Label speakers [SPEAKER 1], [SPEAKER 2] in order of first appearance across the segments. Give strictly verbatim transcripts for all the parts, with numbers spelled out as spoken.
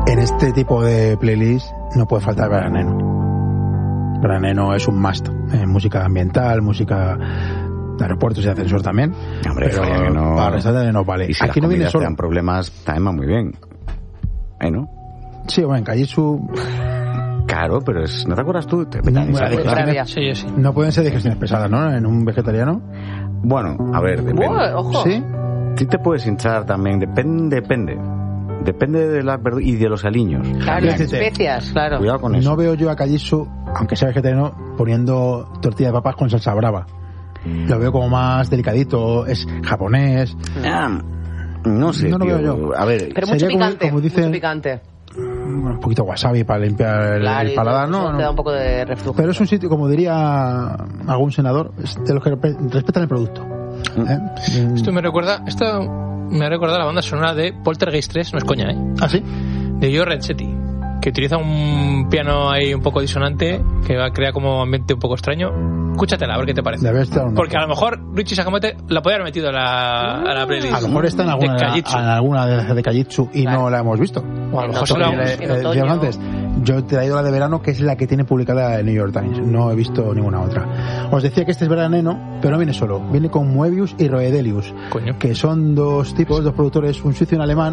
[SPEAKER 1] En este tipo de playlist no puede faltar Veraneno. Veraneno es un must. Eh, música ambiental, música de aeropuertos y de ascensor también.
[SPEAKER 2] Hombre,
[SPEAKER 1] pero
[SPEAKER 2] que no...
[SPEAKER 1] para restaurantes no vale.
[SPEAKER 2] Y si
[SPEAKER 1] aquí
[SPEAKER 2] las
[SPEAKER 1] no viene solo.
[SPEAKER 2] te dan problemas, también va muy bien. ¿Eh, no?
[SPEAKER 1] Sí, bueno, en Kajitsu...
[SPEAKER 2] Claro, pero es... ¿no te acuerdas tú? Te...
[SPEAKER 1] No,
[SPEAKER 2] ¿sabes?
[SPEAKER 1] bueno,
[SPEAKER 2] Claro.
[SPEAKER 3] Sí, yo sí.
[SPEAKER 1] no pueden ser digestiones pesadas, ¿no? En un vegetariano.
[SPEAKER 2] Bueno, a ver, depende.
[SPEAKER 4] Uy, ojo.
[SPEAKER 1] Sí.
[SPEAKER 2] Sí te puedes hinchar también, depende, depende. Depende de las verduras y de los aliños.
[SPEAKER 4] Claro, las
[SPEAKER 1] Fíjate.
[SPEAKER 4] especias, claro.
[SPEAKER 2] Cuidado con eso.
[SPEAKER 1] No veo yo a Kajitsu, aunque sea vegetariano, poniendo tortilla de papas con salsa brava. Lo veo como más delicadito, es japonés.
[SPEAKER 2] Ah, no sé,
[SPEAKER 1] No lo
[SPEAKER 2] tío.
[SPEAKER 1] veo yo.
[SPEAKER 2] A ver,
[SPEAKER 4] Pero mucho
[SPEAKER 1] Sería como-
[SPEAKER 4] picante,
[SPEAKER 1] como dicen-
[SPEAKER 4] mucho picante.
[SPEAKER 1] Un poquito wasabi para limpiar el,
[SPEAKER 4] Claro,
[SPEAKER 1] el
[SPEAKER 4] y
[SPEAKER 1] paladar,
[SPEAKER 4] eso
[SPEAKER 1] ¿no?
[SPEAKER 4] te da
[SPEAKER 1] no.
[SPEAKER 4] un poco de reflujo.
[SPEAKER 1] Pero es un sitio, como diría algún senador, es de los que respe- respetan el producto. ¿Eh?
[SPEAKER 3] Esto me recuerda, esto me ha recordado la banda sonora de Poltergeist tres, no es coña, ¿eh?
[SPEAKER 1] ¿Ah, sí?
[SPEAKER 3] De Joe Renzetti, que utiliza un piano ahí un poco disonante, que va a crear como ambiente un poco extraño. Escúchatela, a ver qué te parece.
[SPEAKER 1] Debe estar un-
[SPEAKER 3] Porque a lo mejor Richie Sakamoto la podía haber metido a la, a la playlist.
[SPEAKER 1] A lo mejor está en alguna
[SPEAKER 3] de
[SPEAKER 1] de,
[SPEAKER 3] Kajitsu.
[SPEAKER 1] en alguna de, de Kajitsu y
[SPEAKER 4] Claro.
[SPEAKER 1] no la hemos visto.
[SPEAKER 3] O a lo mejor
[SPEAKER 4] En
[SPEAKER 3] se la-
[SPEAKER 4] otoño.
[SPEAKER 1] Eh,
[SPEAKER 4] en
[SPEAKER 1] eh,
[SPEAKER 4] otoño.
[SPEAKER 1] decíamos antes, yo he traído la de verano, que es la que tiene publicada el New York Times. No he visto ninguna otra. Os decía que este es Veraneno, pero no viene solo. Viene con Moebius y Roedelius,
[SPEAKER 3] Coño.
[SPEAKER 1] que son dos tipos, dos productores, un suizo y un alemán.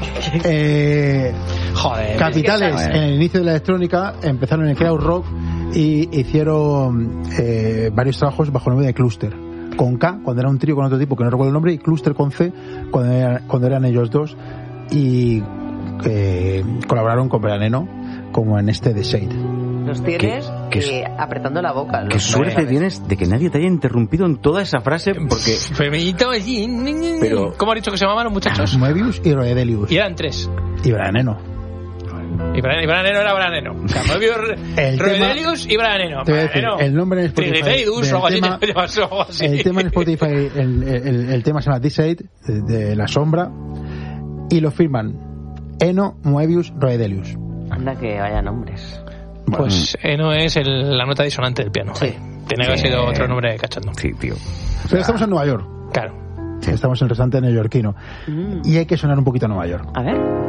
[SPEAKER 1] Eh,
[SPEAKER 3] Joder.
[SPEAKER 1] capitales
[SPEAKER 2] es que-
[SPEAKER 1] en el inicio de la electrónica, empezaron en Crowd Rock y hicieron eh, varios trabajos bajo el nombre de Cluster. Con K, cuando era un trío con otro tipo que no recuerdo el nombre, y Cluster con C, cuando, era- cuando eran ellos dos. Y eh, colaboraron con Veraneno, como en este The Shade.
[SPEAKER 4] Los tienes
[SPEAKER 2] ¿Qué-
[SPEAKER 4] eh, apretando la boca.
[SPEAKER 2] qué
[SPEAKER 4] los
[SPEAKER 2] suerte
[SPEAKER 4] nombres.
[SPEAKER 2] tienes de que nadie te haya interrumpido en toda esa frase, porque...
[SPEAKER 3] Femito, sí.
[SPEAKER 2] Pero-
[SPEAKER 3] ¿Cómo has dicho que se llamaban los muchachos?
[SPEAKER 1] Moebius y Roedelius.
[SPEAKER 3] Y eran tres.
[SPEAKER 1] Y Veraneno.
[SPEAKER 3] Y Bran- y Braneno era Braneno.
[SPEAKER 1] El
[SPEAKER 3] Roedelius y Braneno.
[SPEAKER 1] Te voy a decir,
[SPEAKER 3] Braneno.
[SPEAKER 1] el nombre en Spotify
[SPEAKER 3] Triglyceridus
[SPEAKER 1] del
[SPEAKER 3] o algo así,
[SPEAKER 1] tema-
[SPEAKER 3] te llamas, o algo así.
[SPEAKER 1] El tema en Spotify, el, el- el tema se llama The Shade, de, de la sombra, y lo firman Eno, Moebius, Roedelius.
[SPEAKER 4] Anda que vaya nombres.
[SPEAKER 3] Pues Eno es el- la nota disonante del piano.
[SPEAKER 4] Sí.
[SPEAKER 3] Tiene que haber
[SPEAKER 2] Sí.
[SPEAKER 3] sido otro nombre cachondo.
[SPEAKER 2] Sí, tío.
[SPEAKER 1] Pero estamos en Nueva York.
[SPEAKER 3] Claro.
[SPEAKER 1] Estamos en el restaurante neoyorquino.
[SPEAKER 4] Mm.
[SPEAKER 1] Y hay que sonar un poquito a Nueva York.
[SPEAKER 4] A ver.